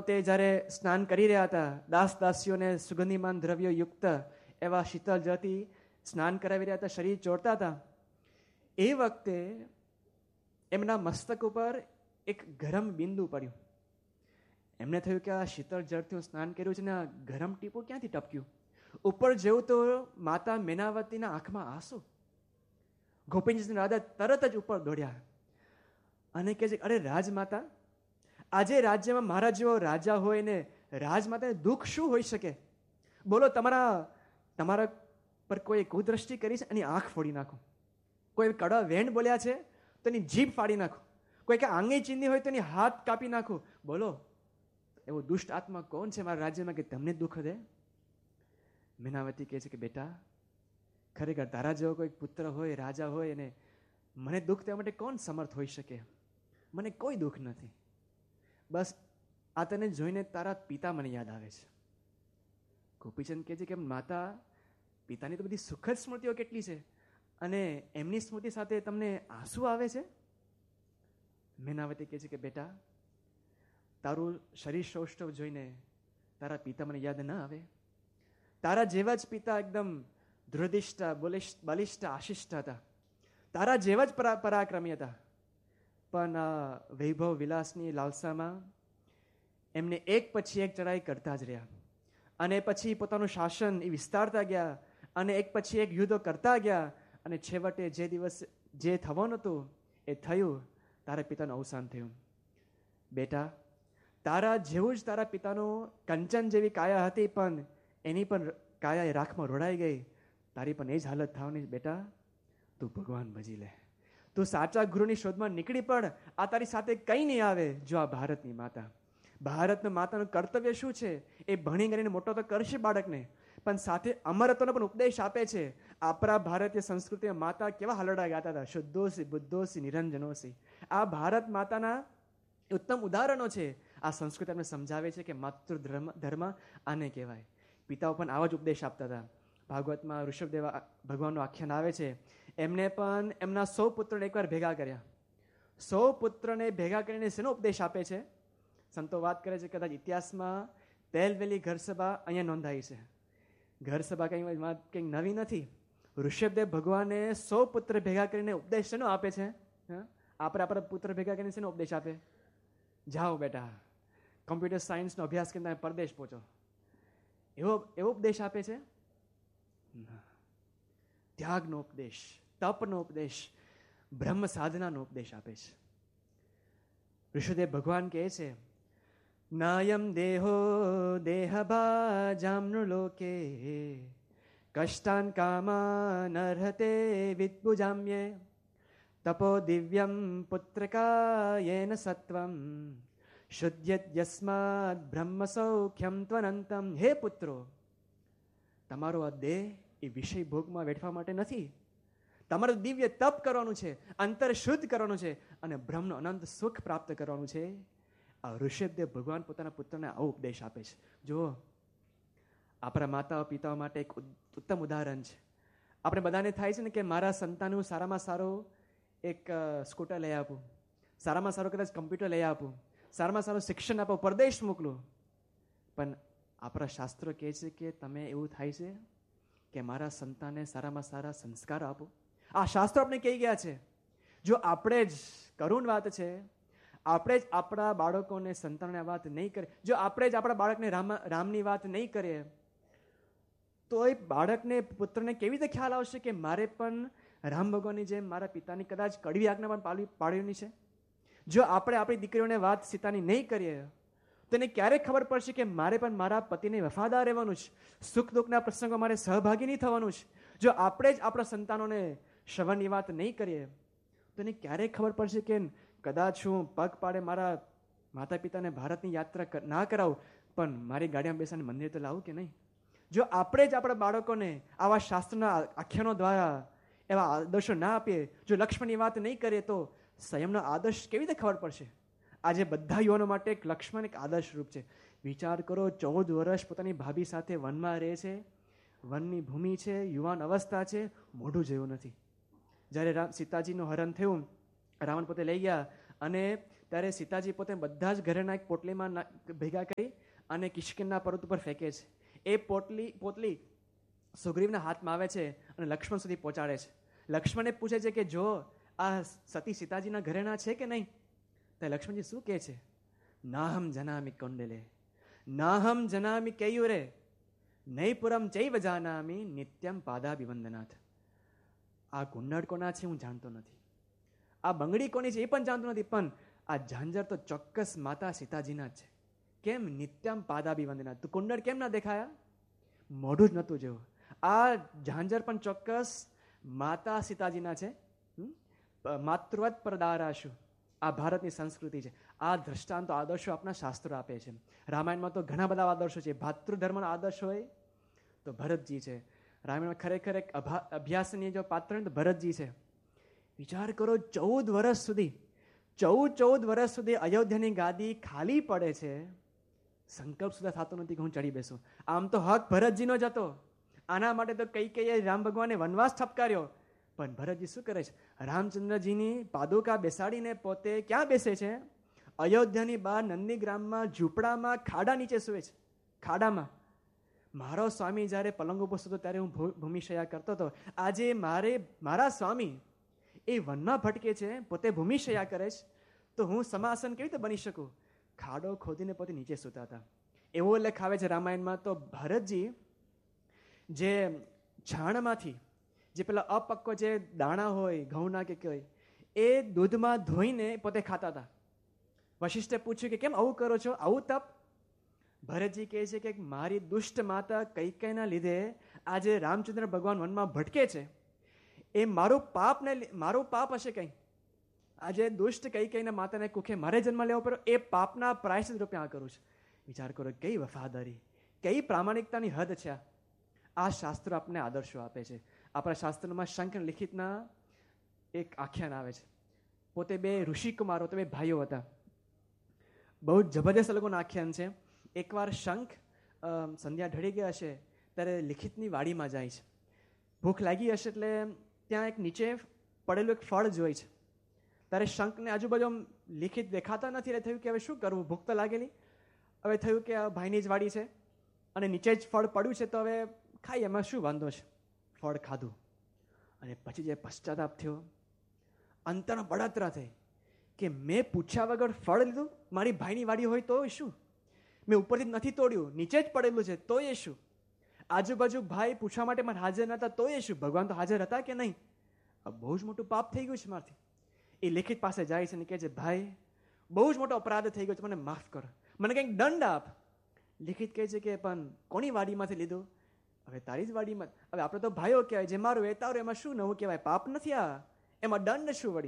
પોતે જ્યારે સ્નાન કરી રહ્યા હતા, દાસ દાસીઓને સુગંધીમાન દ્રવ્યો યુક્ત એવા શીતળ જળથી સ્નાન કરાવી રહ્યા હતા, શરીર ચોરતા હતા. એ વખતે એમના મસ્તક ઉપર એક ગરમ બિંદુ પડ્યું. એમને થયું કે આ શીતળ જળથી હું સ્નાન કર્યું છે ને આ ગરમ ટીપું ક્યાંથી ટપક્યું. ઉપર જેવું તો માતા મેનાવતીના આંખમાં આંસુ. ગોપીજી રાધા તરત જ ઉપર દોડ્યા અને કહે છે, અરે રાજમાતા, આજે રાજ્યમાં મારા જેવો રાજા હોય ને રાજમાતાને દુઃખ શું હોઈ શકે? બોલો, તમારા પર કોઈ કુદ્રષ્ટિ કરી છે? એની આંખ ફોડી નાખો. કોઈ કડવા વેણ બોલ્યા છે તો એની જીભ ફાડી નાખો. કોઈ કે આંગળી ચીંધી હોય તો એની હાથ કાપી નાખો. બોલો, એવો દુષ્ટ આત્મા કોણ છે મારા રાજ્યમાં કે તમને દુઃખ દે? મેનાવતી કહે છે કે બેટા, ખરેખર તારા જેવો કોઈ પુત્ર હોય, રાજા હોય, અને મને દુઃખ દેવા માટે કોણ સમર્થ હોઈ શકે? મને કોઈ દુઃખ નથી. બસ આ તને જોઈને તારા પિતા મને યાદ આવે છે. ગોપીચંદ કહે છે કે માતા, પિતાની તો બધી સુખદ સ્મૃતિઓ કેટલી છે અને એમની સ્મૃતિ સાથે તમને આંસુ આવે છે? મેનાવતી કહે છે કે બેટા, તારું શરીર સૌષ્ઠવ જોઈને તારા પિતા મને યાદ ન આવે? તારા જેવા જ પિતા એકદમ દૃઢિષ્ઠ, બલિષ્ઠ, આશિષ્ઠ હતા. તારા જેવા જ પરાક્રમી હતા. પણ વૈભવ વિલાસની લાલસામાં એમને એક પછી એક ચડાઈ કરતા જ રહ્યા અને પછી પોતાનું શાસન એ વિસ્તારતા ગયા અને એક પછી એક યુદ્ધો કરતા ગયા અને છેવટે જે દિવસ જે થવાનું હતું એ થયું. તારા પિતાનું અવસાન થયું. બેટા, તારા જેવું જ તારા પિતાનું કંચન જેવી કાયા હતી, પણ એની પણ કાયા એ રાખમાં રોડાઈ ગઈ. તારી પણ એ જ હાલત થવાની. બેટા, તું ભગવાન ભજી લે. તું સાચા ગુરુની શોધમાં નીકળી પડ. આ તારી સાથે કંઈ નહીં આવે. જો આ ભારતની માતા, ભારતના માતાનું કર્તવ્ય શું છે? એ ભણી ગણીને મોટો તો કરશે બાળકને, પણ સાથે અમરત્વનો પણ ઉપદેશ આપે છે. આપણા ભારતીય સંસ્કૃતિમાં માતા કેવા હલડા ગાતા હતા, શુદ્ધોસી બુદ્ધોસી નિરંજનોસી. આ ભારત માતાના ઉત્તમ ઉદાહરણો છે. આ સંસ્કૃતિ અમને સમજાવે છે કે માતૃ ધર્મ આને કહેવાય. પિતાઓ પણ આવા જ ઉપદેશ આપતા હતા. ભાગવતમાં ઋષભદેવ ભગવાનનું આખ્યાન આવે છે. એમને પણ એમના 100 પુત્રોને એકવાર ભેગા કર્યા. 100 પુત્રને ભેગા કરીને શેનો ઉપદેશ આપે છે? સંતો વાત કરે છે કદાચ ઇતિહાસમાં પહેલવેલી ઘર સભા અહીંયા નોંધાઈ છે. ઘર સભા કંઈ નવી નથી. ઋષભદેવ ભગવાને 100 પુત્ર ભેગા કરીને ઉપદેશ શેનો આપે છે? આપણે આપણા પુત્ર ભેગા કરીને શેનો ઉપદેશ આપે? જાઓ બેટા, કમ્પ્યુટર સાયન્સનો અભ્યાસ કરીને તમે પરદેશ પહોંચો. એવો ઉપદેશ આપે છે? ત્યાગનો ઉપદેશ, તપનો ઉપદેશ, બ્રહ્મ સાધનાનો ઉપદેશ આપે છે. ઋષભદેવ ભગવાન કહે છે, નાયમ દેહો દેહભાજામ્નુ લોકે કષ્ટાન કામાન અર્હતે વિદ્ભુજામ્યે તપો દિવ્યમ પુત્રકાયેન સત્વમ શુદ્ધ્યત યસ્માદ બ્રહ્મ સૌખ્યમ ત્વનંતમ. હે પુત્રો, તમારો આ દેહ એ વિષય ભોગમાં વેઠવા માટે નથી. તમારે દિવ્ય તપ કરવાનું છે, અંતર શુદ્ધ કરવાનું છે અને બ્રહ્મનો અનંત સુખ પ્રાપ્ત કરવાનું છે. આ ઋષભદેવ ભગવાન પોતાના પુત્રને આવો ઉપદેશ આપે છે. જો આપણા માતાઓ પિતાઓ માટે એક ઉત્તમ ઉદાહરણ છે. આપણે બધાને થાય છે ને કે મારા સંતાનનું સારામાં સારું એક સ્કૂટર લઈ આપું, સારામાં સારું કદાચ કમ્પ્યુટર લઈ આપું, સારામાં સારું શિક્ષણ આપો, પરદેશ મોકલું. પણ આપણા શાસ્ત્રો કહે છે કે તમે એવું થાય છે કે મારા સંતાનને સારામાં સારા સંસ્કાર આપો. આ શાસ્ત્રો આપણે કહી ગયા છે. જો આપણે જ કરુણ વાત છે, આપણે જ આપણા બાળકોને સંતાનોને વાત નહીં કરીએ, જો આપણે જ આપણા બાળકને રામની વાત નહીં કરીએ, તો એ બાળકને પુત્રને કેવી રીતે ખ્યાલ આવશે કે મારે પણ રામ ભગવાનની જેમ મારા પિતાની કદાચ કડવી આજ્ઞા પણ પાળવાની છે? જો આપણે આપણી દીકરીઓને વાત સીતાની નહીં કરીએ તો એને ક્યારેક ખબર પડશે કે મારે પણ મારા પતિને વફાદાર રહેવાનું છે, સુખ દુઃખના પ્રસંગો મારે સહભાગી નહીં થવાનું છે. જો આપણે જ આપણા સંતાનોને શ્રવણની વાત નહીં કરીએ તો એને ક્યારેક ખબર પડશે કે કદાચ હું પગ પાડે મારા માતા પિતાને ભારતની યાત્રા ના કરાવું, પણ મારી ગાડીમાં બેસાને મંદિર તો લાવું કે નહીં? જો આપણે જ આપણા બાળકોને આવા શાસ્ત્રના આખ્યાનો દ્વારા એવા આદર્શો ના આપીએ, જો લક્ષ્મણની વાત નહીં કરીએ, તો સંયમનો આદર્શ કેવી રીતે ખબર પડશે? આજે બધા યુવાનો માટે એક લક્ષ્મણ એક આદર્શ રૂપ છે. વિચાર કરો, 14 વર્ષ પોતાની ભાભી સાથે વનમાં રહે છે, વનની ભૂમિ છે, યુવાન અવસ્થા છે, મોઢું જેવું નથી. જ્યારે સીતાજીનું હરણ થયું, રાવણ પોતે લઈ ગયા અને ત્યારે સીતાજી પોતે બધા જ ઘરેણા એક પોટલીમાં ભેગા કરી અને કિષ્કિંધા પર્વત ઉપર ફેંકે છે. એ પોટલી સુગ્રીવના હાથમાં આવે છે અને લક્ષ્મણ સુધી પહોંચાડે છે. લક્ષ્મણને પૂછે છે કે જો આ સતી સીતાજીના ઘરેણા છે કે નહીં? તો લક્ષ્મણજી શું કહે છે? નાહમ જનામિ કૌંડલે નાહમ જનામિ કેયુરે નૈપુરમ ચૈવ જાનામિ નિત્યમ પાદાભિવંદનાથ. આ કુંડળ કોના છે હું જાણતો નથી, આ બંગડી કોની છે એ પણ જાણતો નથી, પણ આ ઝાંઝર તો ચોક્કસ માતા સીતાજીના જ છે. કેમ? નિત્યમ પાદાભિવંદનાથ. તો કુંડળ કેમ ના દેખાયા? મોઢું જ નહોતું જેવું. આ ઝાંઝર પણ ચોક્કસ માતા સીતાજીના છે. માતૃવત પ્રદારાશુ. આ ભારતની સંસ્કૃતિ છે. આ દ્રષ્ટાંતો આદર્શો આપણા શાસ્ત્રો આપે છે. રામાયણમાં તો ઘણા બધા આદર્શો છે. ભાતૃધર્મનો આદર્શ હોય તો ભરતજી છે. રામાયણમાં ખરેખર એક અભ્યાસની જો પાત્ર તો ભરતજી છે. વિચાર કરો, 14 વર્ષ સુધી અયોધ્યાની ગાદી ખાલી પડે છે. સંકલ્પ સુધા થતો નથી કે હું ચડી બેસું. આમ તો હક ભરતજીનો જ હતો. આના માટે તો કઈ રામ ભગવાને વનવાસ ઠપકાર્યો. પણ ભરતજી શું કરે છે? રામચંદ્રજીની પાદુકા બેસાડીને પોતે ક્યાં બેસે છે? અયોધ્યાની બહાર નંદીગ્રામમાં ઝૂંપડામાં ખાડા નીચે સૂવે છે. ખાડામાં. મારો સ્વામી જ્યારે પલંગ ઉપર સૂતો ત્યારે હું ભૂમિશયા કરતો હતો. આજે મારા સ્વામી એ વનમાં ભટકે છે, પોતે ભૂમિશયા કરે છે, તો હું સમાસન કેવી રીતે બની શકું? ખાડો ખોદીને પોતે નીચે સૂતા હતા. એવો ઉલ્લેખ આવે છે રામાયણમાં. તો ભરતજી જે છાણમાંથી જે પેલા અપક્વ જે દાણા હોય ઘઉંના કે હોય એ દૂધમાં ધોઈને પોતે ખાતા હતા. વશિષ્ઠે પૂછ્યું કે કેમ આવું કરો છો, આવું તપ? ભરતજી કહે છે કે મારી દુષ્ટ માતા કૈકેયીના લીધે આજે રામચંદ્ર ભગવાન વનમાં ભટકે છે. એ મારું પાપ હશે કંઈ. આજે દુષ્ટ કૈકેયીના માતાને કુખે મારે જન્મ લેવો પડ્યો, એ પાપના પ્રાયશ્ચિત રૂપે આ કરું છું. વિચાર કરો, કઈ વફાદારી, કઈ પ્રામાણિકતાની હદ છે. આ શાસ્ત્રો આપણને આદર્શો આપે છે. આપણા શાસ્ત્રોમાં શંખ લિખિતના એક આખ્યાન આવે છે. પોતે બે ઋષિકુમારો, તો બે ભાઈઓ હતા. બહુ જબરદસ્ત લોકોનું આખ્યાન છે. એકવાર શંખ સંધ્યા ઢળી ગયા હશે ત્યારે લિખિતની વાડીમાં જાય છે. ભૂખ લાગી હશે એટલે ત્યાં એક નીચે પડેલું એક ફળ જોઈ છે. ત્યારે શંખને આજુબાજુ લિખિત દેખાતા નથી. એટલે થયું કે હવે શું કરવું, ભૂખ તો લાગેલી. હવે થયું કે આ ભાઈની જ વાડી છે અને નીચે જ ફળ પડ્યું છે, તો હવે ખાઈ, એમાં શું વાંધો છે. ફળ ખાધું અને પછી જે પશ્ચાતાપ થયો, અંતરમાં બળતરા થઈ કે મેં પૂછ્યા વગર ફળ લીધું. મારી ભાઈની વાડી હોય તો શું? મેં ઉપરથી નથી તોડ્યું, નીચે જ પડેલું છે, તો એ શું? આજુબાજુ ભાઈ પૂછવા માટે મને હાજર નહોતા, તો એ શું? ભગવાન તો હાજર હતા કે નહીં? બહુ જ મોટું પાપ થઈ ગયું છે મારથી. એ લેખિત પાસે જાય છે અને કહે છે, ભાઈ બહુ જ મોટો અપરાધ થઈ ગયો છે, મને માફ કરો, મને કંઈક દંડ આપ. લેખિત કહે છે કે પણ કોની વાડીમાંથી લીધું? હવે તારી જ વાડીમાં. હવે આપણે તો ભાઈઓ કહેવાય, જે મારું એ તારું, એમાં શું નવું કહેવાય? પાપ નથી આ, એમાં દંડ શું વળી?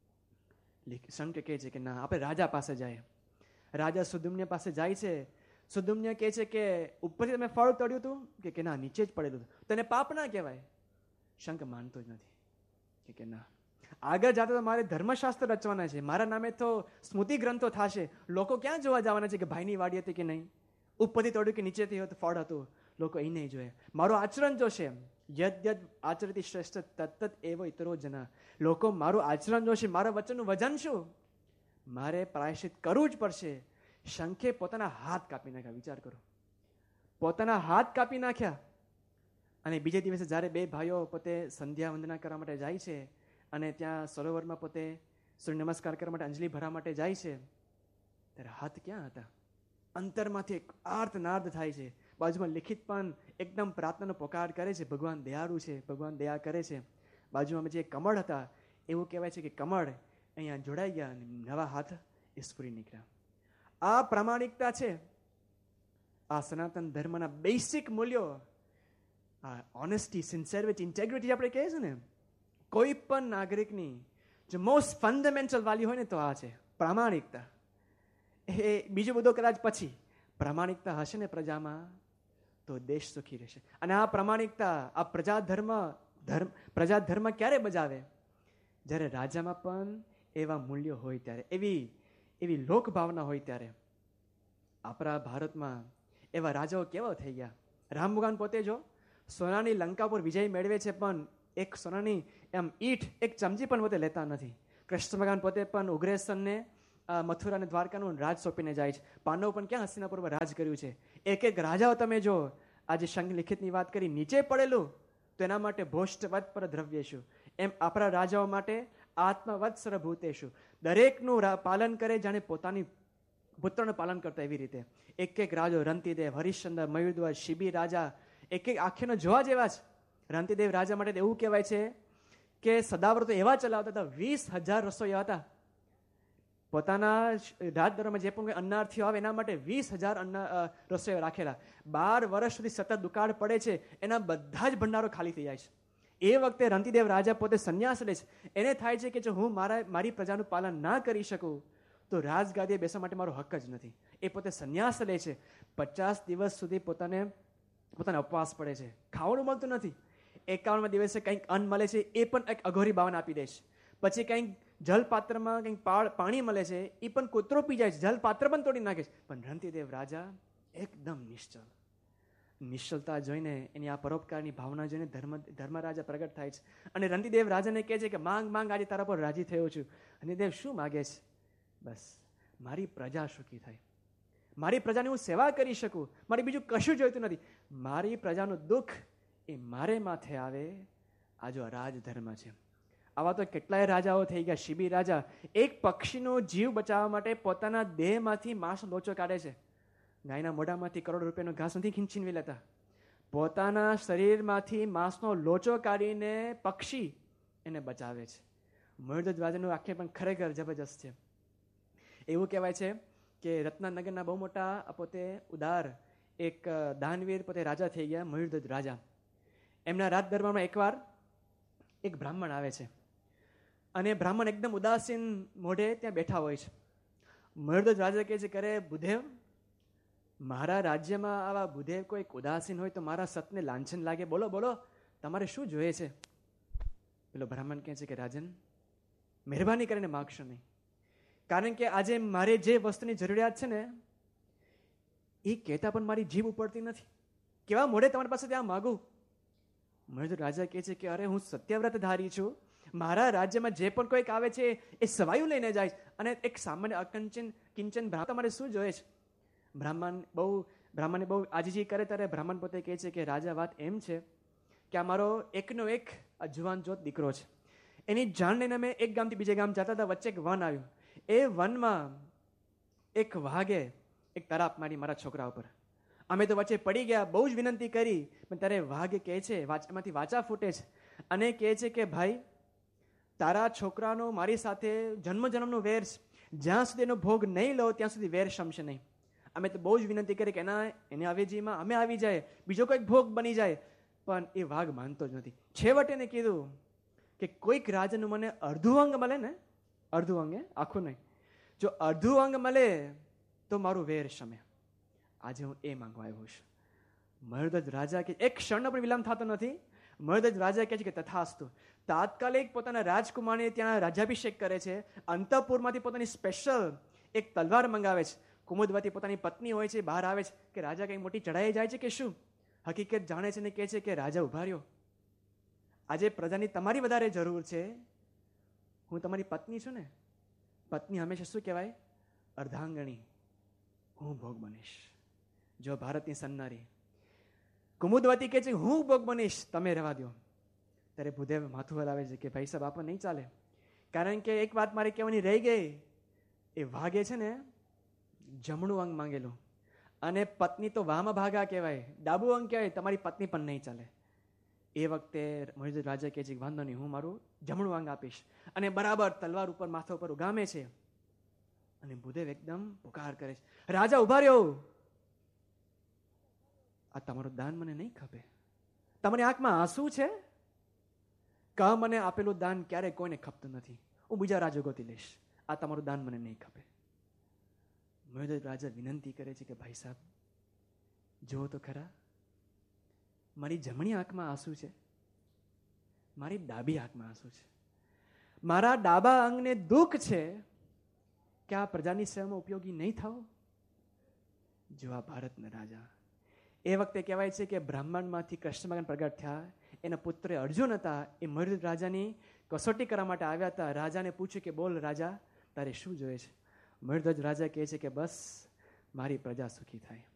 શંખ કહે છે કે ના, આપણે રાજા પાસે જાય. રાજા સુદુમ્ન પાસે જાય છે. સુદુમ્ન કહે છે કે ઉપરથી તમે ફળ તોડ્યું હતું કે ના, નીચે જ પડેલું હતું, તો એને પાપ ના કહેવાય. શંખ માનતો જ નથી કે ના, આગળ જતા તો મારે ધર્મશાસ્ત્ર રચવાના છે, મારા નામે તો સ્મૃતિ ગ્રંથો થશે. લોકો ક્યાં જોવા જવાના છે કે ભાઈની વાડી હતી કે નહીં, ઉપરથી તોડ્યું કે નીચેથી ફળ હતું? લોકો એ નહીં જોઈએ, મારું આચરણ જોશે. યદ આચરતી શ્રેષ્ઠ તત્ત એવો ઇતરો જના. લોકો મારું આચરણ જોશે, મારા વચનનું વજન શું, મારે પ્રાયશ્ચિત કરવું જ પડશે. શંખે પોતાના હાથ કાપી નાખ્યા. વિચાર કરો, પોતાના હાથ કાપી નાખ્યા. અને બીજે દિવસે જ્યારે બે ભાઈઓ પોતે સંધ્યા વંદના કરવા માટે જાય છે અને ત્યાં સરોવરમાં પોતે સૂર્ય નમસ્કાર કરવા માટે અંજલિ ભરવા માટે જાય છે, ત્યારે હાથ ક્યાં હતા? અંતરમાંથી એક આર્તનાદ થાય છે. બાજુમાં લિખિત પણ એકદમ પ્રાર્થનાનો પોકાર કરે છે, ભગવાન દયાળુ છે, ભગવાન દયા કરે છે. બાજુમાં જે કમળ હતા, એવું કહેવાય છે કે કમળ અહીંયા જોડાઈ ગયા અને નવા હાથ એ સ્ફુરી નીકળ્યા. આ પ્રામાણિકતા છે. આ સનાતન ધર્મના બેસિક મૂલ્યો, આ ઓનેસ્ટી, સિન્સેરિટી, ઇન્ટેગ્રિટી આપણે કહીએ છીએ ને, કોઈ પણ નાગરિકની જે મોસ્ટ ફંડામેન્ટલ વેલ્યુ હોય ને તો આ છે પ્રામાણિકતા. એ બીજું બધું કદાચ પછી, પ્રામાણિકતા હશે ને પ્રજામાં તો દેશ સુખી રહેશે. અને આ પ્રામાણિકતા, આ પ્રજા ધર્મ ક્યારે બજાવે? જ્યારે રાજામાં પણ એવા મૂલ્યો હોય ત્યારે, એવી લોકભાવના હોય ત્યારે. આપણા ભારતમાં એવા રાજાઓ કેવા થઈ ગયા. રામ ભગવાન પોતે જો સોનાની લંકા પર વિજય મેળવે છે, પણ એક સોનાની એમ ઈંટ, એક ચમચી પણ પોતે લેતા નથી. કૃષ્ણ ભગવાન પોતે પણ ઉગ્રેસનને મથુરા અને દ્વારકાનું રાજ સોંપીને જાય છે. પાંડવો પણ ક્યાં હસ્તિનાપુર પર રાજ કર્યું છે. એક એક રાજાઓ તમે જો, આજે સંઘ લિખિતની વાત કરી, નીચે પડેલું તો એના માટે ભોષ્ટવત પર દ્રવ્યેશું, એમ આપણા રાજાઓ માટે આત્મવત્સર ભૂતેશું, દરેકનું પાલન કરે જાણે પોતાની પુત્રનું પાલન કરતા એવી રીતે. એક એક રાજો, રંતિદેવ, હરિશ્ચંદ્ર, મયુરધ્વજ, શિબી રાજા, એક એક આખ્યાનો જોવા જેવા છે. રંતિદેવ રાજા માટે એવું કહેવાય છે કે સદાવ્રતો એવા ચલાવતા હતા, 20,000 રસોઈયા હતા. પોતાના રાજદરબારમાં જે પણ કોઈ અન્નાર્થીઓ આવે એના માટે 20,000 રસોઈયા રાખેલા. 12 વર્ષ સુધી સતત દુકાળ પડે છે, એના બધા જ ભંડારો ખાલી થઈ જાય છે. એ વખતે રંતિદેવ રાજા પોતે સંન્યાસ લે છે. એને થાય છે કે જો હું મારી પ્રજાનું પાલન ના કરી શકું તો રાજગાદીએ બેસવા માટે મારો હક જ નથી. એ પોતે સંન્યાસ લે છે. 50 દિવસ સુધી પોતાને ઉપવાસ પડે છે, ખાવાનું મળતું નથી. 51મા દિવસે કંઈક અન્ન મળે છે, એ પણ એક અઘોરી બાવન આપી દે છે. પછી કંઈક જલપાત્રમાં કંઈક પાણી મળે છે, એ પણ કૂતરો પી જાય છે, જલપાત્ર પણ તોડી નાખે છે. પણ રંતિદેવ રાજા એકદમ નિશ્ચલતા જોઈને, એની આ પરોપકારની ભાવના જોઈને ધર્મરાજા પ્રગટ થાય છે. અને રંતિદેવ રાજાને કહે છે કે માંગ આજે તારા પર રાજી થયો છું. રંતિદેવ શું માગે છે? બસ મારી પ્રજા સુખી થાય, મારી પ્રજાની હું સેવા કરી શકું, મારે બીજું કશું જોઈતું નથી. મારી પ્રજાનું દુઃખ એ મારે માથે આવે, આ જો રાજધર્મ છે. આવા તો કેટલાય રાજાઓ થઈ ગયા. શિબી રાજા એક પક્ષીનો જીવ બચાવવા માટે પોતાના દેહમાંથી માંસનો લોચો કાઢે છે. ગાયના મોઢામાંથી કરોડો રૂપિયાનો ઘાસ નથી છીનવી લેતા, પોતાના શરીરમાંથી માંસનો લોચો કાઢીને પક્ષી એને બચાવે છે. મયુરધ્વજ રાજાનું આખ્યાન પણ ખરેખર જબરજસ્ત છે. એવું કહેવાય છે કે રત્નાનગરના બહુ મોટા પોતે ઉદાર એક દાનવીર પોતે રાજા થઈ ગયા, મયુરધ્વજ રાજા. એમના રાજ દરબારમાં એકવાર એક બ્રાહ્મણ આવે છે અને બ્રાહ્મણ એકદમ ઉદાસીન મોઢે ત્યાં બેઠા હોય છે. મયુરધ્વજ રાજા કહે છે કે અરે બુધેવ, મારા રાજ્યમાં આવા બુધેવ કોઈ ઉદાસીન હોય તો મારા સતને લાંછન લાગે. બોલો બોલો, તમારે શું જોઈએ છે? પેલો બ્રાહ્મણ કહે છે કે રાજન, મહેરબાની કરીને માગશો નહીં, કારણ કે આજે મારે જે વસ્તુની જરૂરિયાત છે ને એ કહેતા પણ મારી જીભ ઉપડતી નથી. કેવા મોઢે તમારી પાસે ત્યાં માગું? મયુરધ્વજ રાજા કહે છે કે અરે હું સત્યવ્રત ધારી છું, મારા રાજ્યમાં જે પણ કોઈક આવે છે એ સવાયું લઈને જાય અને એક સામાન્ય કિંચન તમારે શું જોઈએ છે? બ્રાહ્મણે બહુ આજીજી કરે ત્યારે બ્રાહ્મણ પોતે કહે છે કે રાજા, વાત એમ છે કે અમારો એકનો એક જુવાન જોત દીકરો છે. એની જાણ લઈને અમે એક ગામથી બીજે ગામ જતા હતા, વચ્ચે એક વન આવ્યું. એ વનમાં એક વાઘે એક તરાપ મારી મારા છોકરા ઉપર. અમે તો વચ્ચે પડી ગયા, બહુ જ વિનંતી કરી, પણ ત્યારે વાઘ કહે છે, એમાંથી વાચા ફૂટે છે અને કહે છે કે ભાઈ, તારા છોકરાનો મારી સાથે જન્મનો વેર છે, જ્યાં સુધી એનો ભોગ નહીં લો ત્યાં સુધી વેર શમશે નહીં. અમે તો બહુ જ વિનંતી કરી કે એને અવેજીમાં અમે આવી જાય, બીજો કોઈક ભોગ બની જાય, પણ એ વાઘ માનતો જ નથી. છેવટે એને કીધું કે કોઈક રાજાનું મને અડધું અંગ મળે ને, અડધું અંગ, આખું નહીં, જો અડધું અંગ મળે તો મારું વેર શમે. આજે હું એ માંગવા આવ્યો છું. મયુરધ્વજ રાજા કે એક ક્ષણનો પણ વિલંબ થતો નથી. મયુરધ્વજ રાજા કહે છે કે તથાસ્તુ. તાત્કાલિક પોતાના રાજકુમારને ત્યાં રાજ્યાભિષેક કરે છે. અંતઃપુરમાંથી પોતાની સ્પેશિયલ એક તલવાર મંગાવે છે. કુમુદવતી પોતાની પત્ની હોય છે, બહાર આવે છે કે રાજા કઈ મોટી ચઢાઈ જાય છે કે શું? હકીકત જાણે છે ને કહે છે કે રાજા ઉભા રહ્યો, આજે પ્રજાની તમારી વધારે જરૂર છે. હું તમારી પત્ની છું ને, પત્ની હંમેશા શું કહેવાય? અર્ધાંગણી. હું ભોગ બનીશ. જો ભારતની સન્નારી કુમુદવતી કહે છે હું ભોગ બનીશ, તમે રહેવા દો. ત્યારે ભૂદેવ માથું હલાવે છે કે ભાઈ સાહેબ, આપો નહીં ચાલે, કારણ કે એક વાત મારે કહેવાની રહી ગઈ. એ વાઘે છે ને જમણું અંગ માંગેલું અને પત્ની તો વામા ભાગા કહેવાય, ડાબુ અંગ કહેવાય, તમારી પત્ની પણ નહીં ચાલે. એ વખતે મયુરધ્વજ રાજા કહે છે કે વાંધો નહીં, હું મારું જમણું અંગ આપીશ. અને બરાબર તલવાર ઉપર માથા ઉપર ઉગામે છે અને ભૂદેવ એકદમ પુકાર કરે છે, રાજા ઉભા રહ્યો, આ તમારું દાન મને નહીં ખપે. તમારી આંખમાં આંસુ છે? કા મને આપેલું દાન ક્યારેય કોઈને ખપતું નથી, હું બીજા રાજા ગોતી લઈશ, આ તમારું દાન મને નહીં ખપે. મયુરધ્વજ રાજા વિનંતી કરે છે કે ભાઈ સાહેબ, જુઓ તો ખરા, મારી જમણી આંખમાં આંસુ છે, મારી ડાબી આંખમાં આંસુ છે. મારા ડાબા અંગને દુઃખ છે કે આ પ્રજાની સેવામાં ઉપયોગી નહીં થાવ. જો આ ભારતના રાજા, એ વખતે કહેવાય છે કે બ્રાહ્મણમાંથી કૃષ્ણ ભગવાન પ્રગટ થયા. એના પુત્ર અર્જુન હતા, એ મયુરધ્વજ રાજાની કસોટી કરવા માટે આવ્યા હતા. રાજાને પૂછ્યું કે બોલ રાજા, તારે શું જોઈએ છે? મૃધ્વજ રાજા કહે છે કે બસ મારી પ્રજા સુખી થાય.